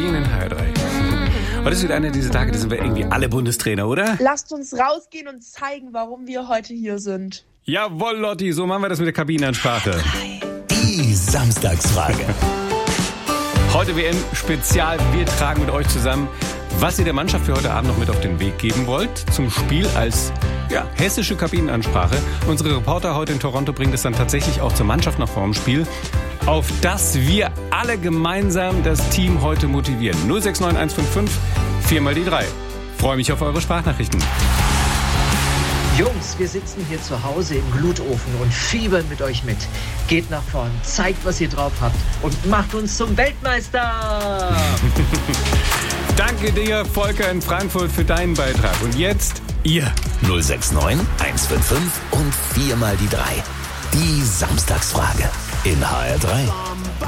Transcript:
Kabinen in HR3. Heute ist wieder einer dieser Tage, da sind wir irgendwie alle Bundestrainer, oder? Lasst uns rausgehen und zeigen, warum wir heute hier sind. Jawohl, Lotti, so machen wir das mit der Kabinenansprache. Die Samstagsfrage. Heute WM-Spezial. Wir tragen mit euch zusammen, was ihr der Mannschaft für heute Abend noch mit auf den Weg geben wollt. Zum Spiel als hessische Kabinenansprache. Unsere Reporter heute in Toronto bringen das dann tatsächlich auch zur Mannschaft nach vorm Spiel, auf das wir alle gemeinsam das Team heute motivieren. 069155 4 mal die 3. Freue mich auf eure Sprachnachrichten. Jungs, wir sitzen hier zu Hause im Glutofen und fiebern mit euch mit. Geht nach vorn, zeigt, was ihr drauf habt und macht uns zum Weltmeister! Danke dir, Volker in Frankfurt, für deinen Beitrag. Und jetzt ihr. 069 155 und 4 mal die 3. Die Samstagsfrage in HR3.